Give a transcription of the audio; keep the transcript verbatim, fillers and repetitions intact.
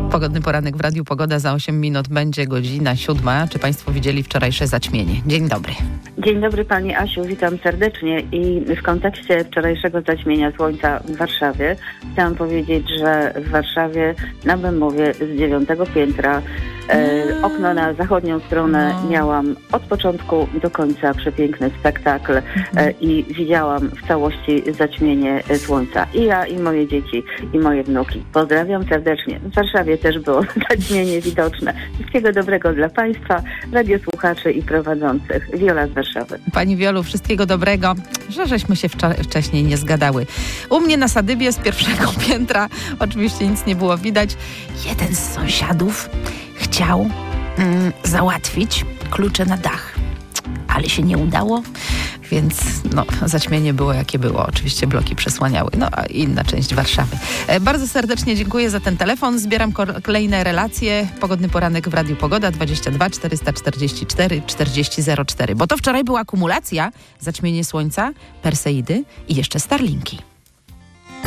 Pogodny poranek w Radiu Pogoda. Za osiem minut będzie godzina siódma. Czy Państwo widzieli wczorajsze zaćmienie? Dzień dobry. Dzień dobry Pani Asiu, witam serdecznie i w kontekście wczorajszego zaćmienia słońca w Warszawie chciałam powiedzieć, że w Warszawie na Bemowie z dziewiątego piętra e, okno na zachodnią stronę no. miałam od początku do końca przepiękny spektakl e, i widziałam w całości zaćmienie słońca. I ja, i moje dzieci, i moje wnuki. Pozdrawiam serdecznie. W Warszawie też było zaćmienie widoczne. Wszystkiego dobrego dla Państwa, radiosłuchaczy i prowadzących. Wiola z Warszawy. Pani Wiolu, wszystkiego dobrego, że żeśmy się wcza- wcześniej nie zgadały. U mnie na Sadybie z pierwszego piętra oczywiście nic nie było widać. Jeden z sąsiadów chciał mm, załatwić klucze na dach, ale się nie udało, więc no, zaćmienie było jakie było. Oczywiście bloki przesłaniały. No a inna część Warszawy. E, bardzo serdecznie dziękuję za ten telefon. Zbieram kolejne relacje. Pogodny poranek w Radiu Pogoda dwadzieścia dwa czterysta czterdzieści cztery czterdzieści zero cztery. Bo to wczoraj była akumulacja, zaćmienie słońca, Perseidy i jeszcze Starlinki.